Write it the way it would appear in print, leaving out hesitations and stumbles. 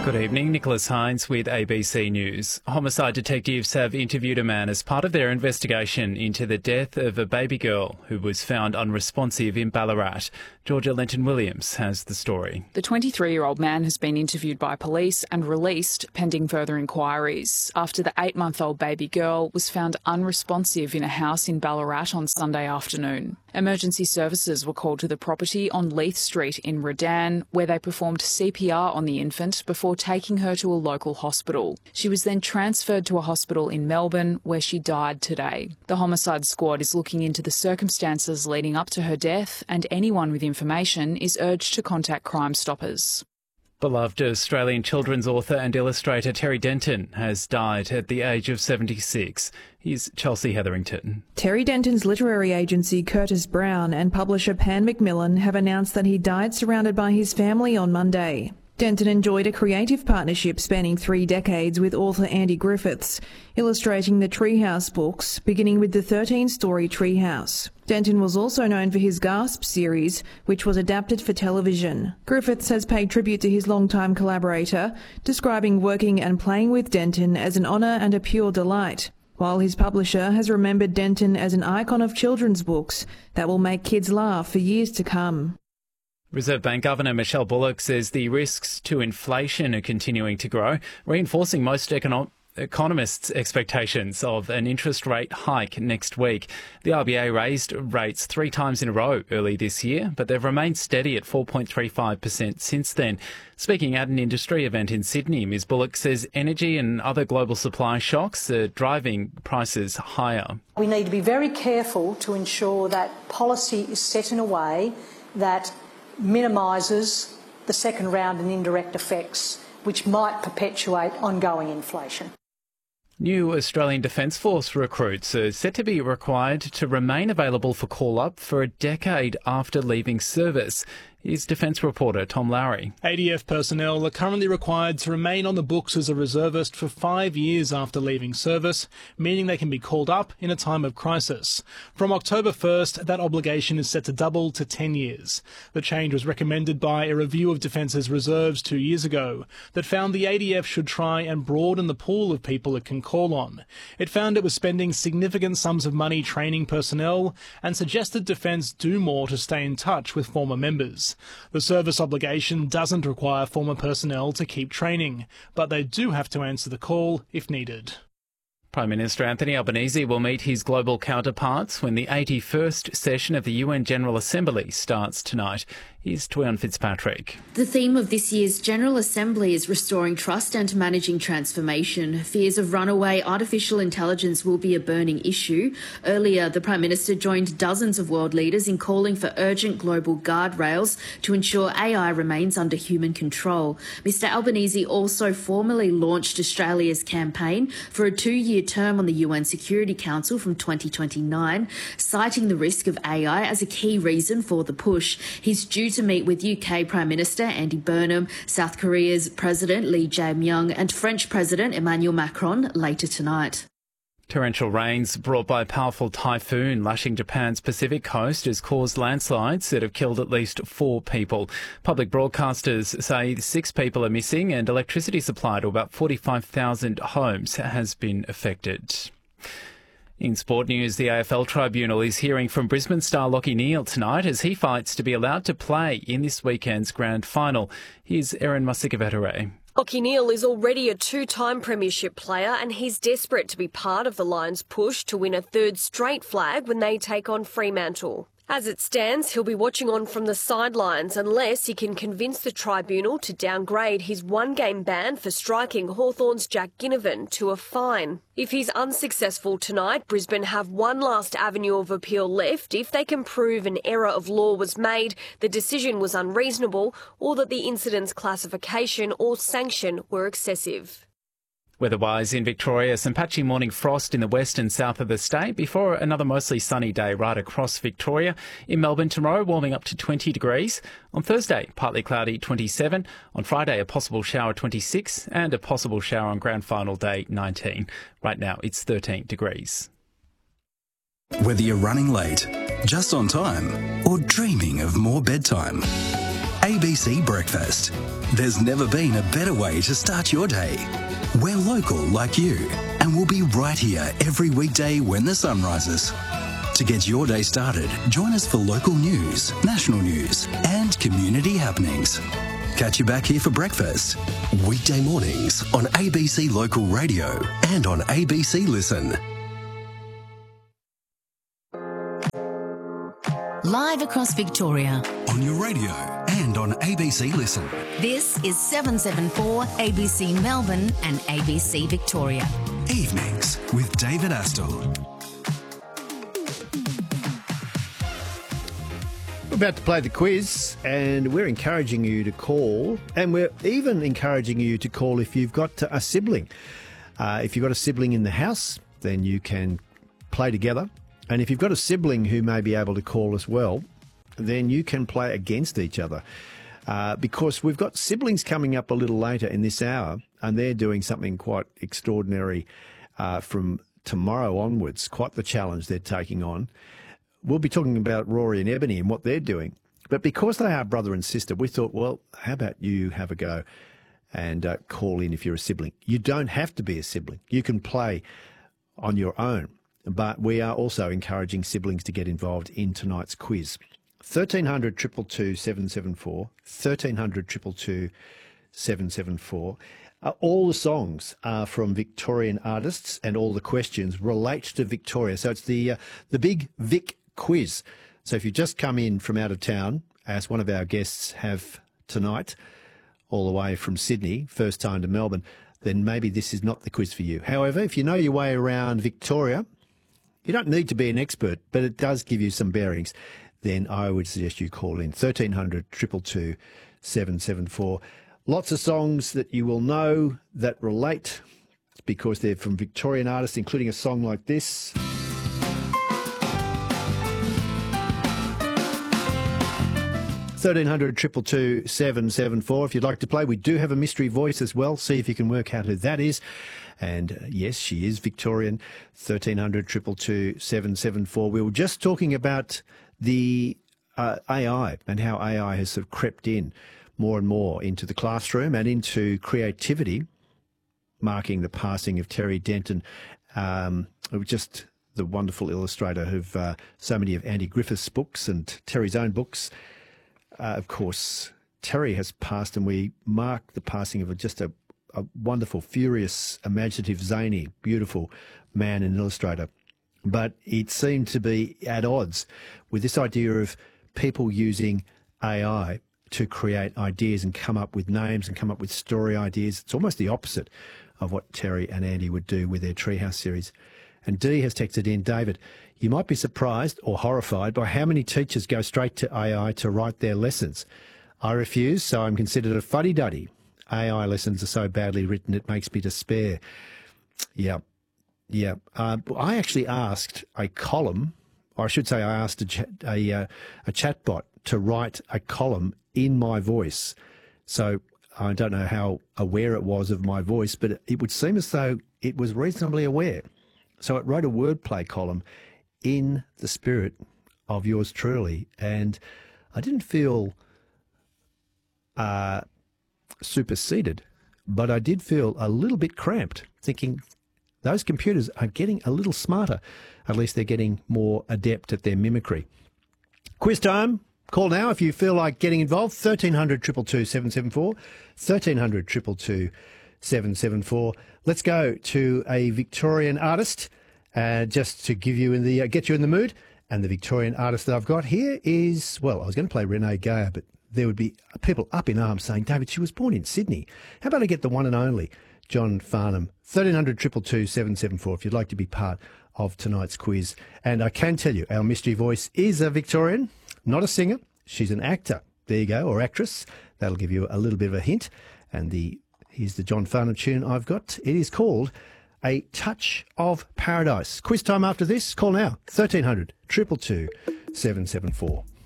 Good evening, Nicholas Hines with ABC News. Homicide detectives have interviewed a man as part of their investigation into the death of a baby girl who was found unresponsive in Ballarat. Georgia Lenton-Williams has the story. The 23-year-old man has been interviewed by police and released pending further inquiries after the 8-month-old baby girl was found unresponsive in a house in Ballarat on Sunday afternoon. Emergency services were called to the property on Leith Street in Redan, where they performed CPR on the infant before taking her to a local hospital. She was then transferred to a hospital in Melbourne, where she died today. The homicide squad is looking into the circumstances leading up to her death, and anyone with information is urged to contact Crime Stoppers. Beloved Australian children's author and illustrator Terry Denton has died at the age of 76. Here's Chelsea Hetherington. Terry Denton's literary agency Curtis Brown and publisher Pan Macmillan have announced that he died surrounded by his family on Monday. Denton enjoyed a creative partnership spanning 3 decades with author Andy Griffiths, illustrating the Treehouse books, beginning with the 13-story Treehouse. Denton was also known for his Gasp series, which was adapted for television. Griffiths has paid tribute to his longtime collaborator, describing working and playing with Denton as an honour and a pure delight, while his publisher has remembered Denton as an icon of children's books that will make kids laugh for years to come. Reserve Bank Governor Michelle Bullock says the risks to inflation are continuing to grow, reinforcing most economists' expectations of an interest rate hike next week. The RBA raised rates 3 times in a row early this year, but they've remained steady at 4.35% since then. Speaking at an industry event in Sydney, Ms Bullock says energy and other global supply shocks are driving prices higher. We need to be very careful to ensure that policy is set in a way that minimises the second round and indirect effects, which might perpetuate ongoing inflation. New Australian Defence Force recruits are set to be required to remain available for call-up for a decade after leaving service. Here's Defence reporter Tom Lowry. ADF personnel are currently required to remain on the books as a reservist for 5 years after leaving service, meaning they can be called up in a time of crisis. From October 1st, that obligation is set to double to 10 years. The change was recommended by a review of Defence's reserves 2 years ago that found the ADF should try and broaden the pool of people it can call on. It found it was spending significant sums of money training personnel and suggested Defence do more to stay in touch with former members. The service obligation doesn't require former personnel to keep training, but they do have to answer the call if needed. Prime Minister Anthony Albanese will meet his global counterparts when the 81st session of the UN General Assembly starts tonight. Here's Tuan Fitzpatrick. The theme of this year's General Assembly is restoring trust and managing transformation. Fears of runaway artificial intelligence will be a burning issue. Earlier, the Prime Minister joined dozens of world leaders in calling for urgent global guardrails to ensure AI remains under human control. Mr Albanese also formally launched Australia's campaign for a 2-year term on the UN Security Council from 2029, citing the risk of AI as a key reason for the push. He's due to meet with UK Prime Minister Andy Burnham, South Korea's President Lee Jae-myung and French President Emmanuel Macron later tonight. Torrential rains brought by a powerful typhoon lashing Japan's Pacific coast has caused landslides that have killed at least 4 people. Public broadcasters say 6 people are missing and electricity supply to about 45,000 homes has been affected. In sport news, the AFL Tribunal is hearing from Brisbane star Lachie Neale tonight as he fights to be allowed to play in this weekend's grand final. Here's Erin Musikavetere. Lachie Neale is already a 2-time premiership player and he's desperate to be part of the Lions' push to win a 3rd straight flag when they take on Fremantle. As it stands, he'll be watching on from the sidelines unless he can convince the tribunal to downgrade his 1-game ban for striking Hawthorn's Jack Ginnivan to a fine. If he's unsuccessful tonight, Brisbane have one last avenue of appeal left if they can prove an error of law was made, the decision was unreasonable, or that the incident's classification or sanction were excessive. Weather-wise in Victoria, some patchy morning frost in the west and south of the state before another mostly sunny day right across Victoria. In Melbourne tomorrow, warming up to 20 degrees. On Thursday, partly cloudy, 27. On Friday, a possible shower, 26. And a possible shower on grand final day, 19. Right now, it's 13 degrees. Whether you're running late, just on time, or dreaming of more bedtime, ABC Breakfast. There's never been a better way to start your day. We're local like you, and we'll be right here every weekday when the sun rises. To get your day started, join us for local news, national news, and community happenings. Catch you back here for breakfast. Weekday mornings on ABC Local Radio and on ABC Listen. Live across Victoria. On your radio and on ABC Listen. This is 774 ABC Melbourne and ABC Victoria. Evenings with David Astle. We're about to play the quiz, and we're encouraging you to call, and we're even encouraging you to call if you've got a sibling. If you've got a sibling in the house, then you can play together. And if you've got a sibling who may be able to call as well, then you can play against each other. Because we've got siblings coming up a little later in this hour, and they're doing something quite extraordinary from tomorrow onwards, quite the challenge they're taking on. We'll be talking about Rory and Ebony and what they're doing. But because they are brother and sister, we thought, well, how about you have a go and call in if you're a sibling. You don't have to be a sibling. You can play on your own. But we are also encouraging siblings to get involved in tonight's quiz. 1300 222 774, 1300 222 774. All the songs are from Victorian artists, and all the questions relate to Victoria. So it's the big Vic quiz. So if you just come in from out of town, as one of our guests have tonight, all the way from Sydney, first time to Melbourne, then maybe this is not the quiz for you. However, if you know your way around Victoria, you don't need to be an expert, but it does give you some bearings. Then I would suggest you call in 1300 222 774. Lots of songs that you will know that relate because they're from Victorian artists, including a song like this. $1300 222 774. If you'd like to play, we do have a mystery voice as well. See if you can work out who that is. And yes, she is Victorian. 1300 222 774. We were just talking about the AI and how AI has sort of crept in more and more into the classroom and into creativity, marking the passing of Terry Denton, just the wonderful illustrator of so many of Andy Griffith's books and Terry's own books. Of course, Terry has passed, and we mark the passing of just a wonderful, furious, imaginative, zany, beautiful man and illustrator. But it seemed to be at odds with this idea of people using AI to create ideas and come up with names and come up with story ideas. It's almost the opposite of what Terry and Andy would do with their Treehouse series. And Dee has texted in, David, you might be surprised or horrified by how many teachers go straight to AI to write their lessons. I refuse, so I'm considered a fuddy-duddy. AI lessons are so badly written, it makes me despair. Yeah. I actually asked a column, or I should say I asked a chatbot to write a column in my voice. So I don't know how aware it was of my voice, but it would seem as though it was reasonably aware. So it wrote a wordplay column in the spirit of yours truly, and I didn't feel superseded, but I did feel a little bit cramped, thinking those computers are getting a little smarter. At least they're getting more adept at their mimicry. Quiz time. Call now if you feel like getting involved. 1300 222 774, 1300 222 774. Let's go to a Victorian artist, just to give you get you in the mood. And the Victorian artist that I've got here is, well, I was going to play Renee Geyer, but there would be people up in arms saying, David, she was born in Sydney. How about I get the one and only John Farnham? 1300 222 774 if you'd like to be part of tonight's quiz. And I can tell you, our mystery voice is a Victorian, not a singer. She's an actor. There you go, or actress. That'll give you a little bit of a hint. And here's the John Farnham tune I've got. It is called A Touch of Paradise. Quiz time after this. Call now, 1300 222 774.